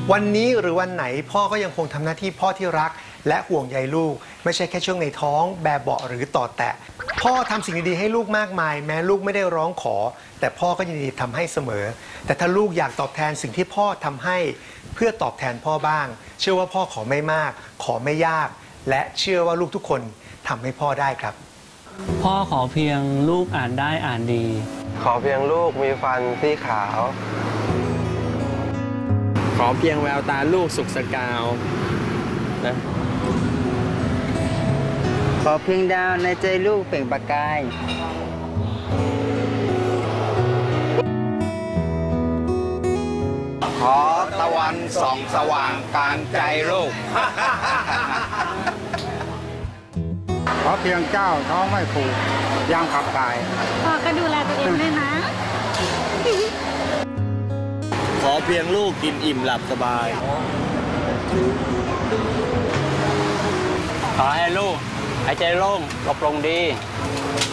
วันนี้หรือวันไหนพ่อก็ยังคงทำหน้าที่พ่อที่รักและห่วงใยลูกไม่ใช่แค่ช่วงในท้องแบบเบาะหรือต่อแตะพ่อทำสิ่งดีๆให้ลูกมากมายแม้ลูกไม่ได้ร้องขอแต่พ่อก็ยินดีทำให้เสมอแต่ถ้าลูกอยากตอบแทนสิ่งที่พ่อทำให้เพื่อตอบแทนพ่อบ้างเชื่อว่าพ่อขอไม่มากขอไม่ยากและเชื่อว่าลูกทุกคนทำให้พ่อได้ครับพ่อขอเพียงลูกอ่านได้อ่านดีขอเพียงลูกมีฟันที่ขาวขอเพียงแววตาลูกสุขสกาวนะขอเพียงดาวในใจลูกเปล่งประกายขอตะวันส่องสว่างกลางใจลูกขอเพียงเจ้าท้องไม่ผูกย่างขับกายพ่อก็ดูแลตัวเองด้วยนะขอเพียงลูกกินอิ่มหลับสบายขอให้ลูกหายใจโล่งปลอดโปร่งดี